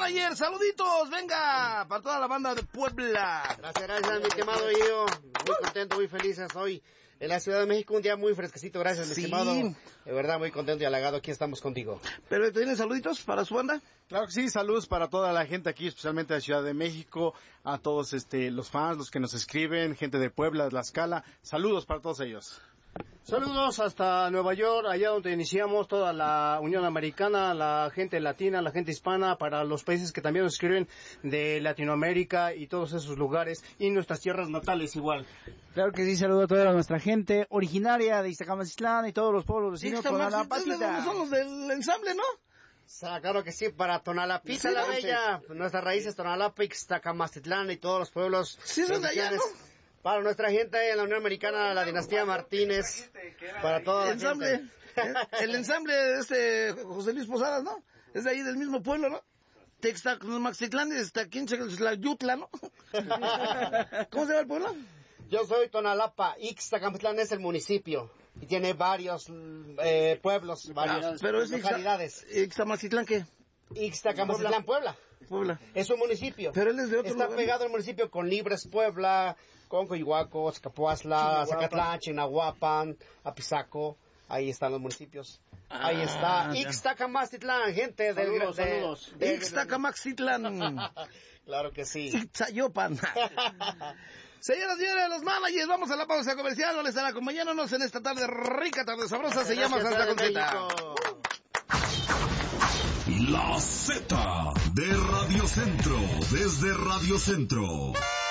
manager, saluditos, venga, para toda la banda de Puebla. Gracias, mi estimado Guido. Muy contento, muy feliz hoy en la Ciudad de México, un día muy fresquecito, gracias, mi estimado. De verdad, muy contento y halagado, aquí estamos contigo. ¿Pero tienen saluditos para su banda? Claro que sí, saludos para toda la gente aquí, especialmente de Ciudad de México, a todos los fans, los que nos escriben, gente de Puebla, de Tlaxcala, saludos para todos ellos. Saludos hasta Nueva York, allá donde iniciamos toda la Unión Americana, la gente latina, la gente hispana, para los países que también nos escriben de Latinoamérica y todos esos lugares, y nuestras tierras natales igual. Claro que sí, saludo a toda nuestra gente originaria de Iztacamacitlán y todos los pueblos vecinos. Tonalapatita. Son los del ensamble, ¿no? Claro que sí, para Tonalapita la Bella, nuestras raíces Tonalapa, Iztacamacitlán y todos los pueblos. Sí, son de allá, ¿no? Para nuestra gente en la Unión Americana, la dinastía Martínez, para toda la ensamble. El ensamble de José Luis Posadas, ¿no? Es de ahí del mismo pueblo, ¿no? Textamaxitlán, Yutla, ¿no? ¿Cómo se llama el pueblo? Yo soy Tonalapa, Ixtacamacitlán es el municipio y tiene varios pueblos, varias localidades. ¿Ixtamacitlán qué? Ixtacamacitlán, Puebla. Es un municipio. Pero él es de otro Está lugar, pegado al municipio con Libres, Puebla, con Coyihuaco, Zacapuazla, Zacatlán, Chinahuapan, Apizaco. Ahí están los municipios. Ahí está Ixtacamacitlán, gente del... Saludos. Ixtacamacitlán. Claro que sí. Ixtayopan. Señoras y señores, los managers, vamos a la pausa comercial. Van a estar acompañándonos en esta tarde rica, tarde sabrosa. Se llama Santa Conceta. La Z de Radio Centro, desde Radio Centro.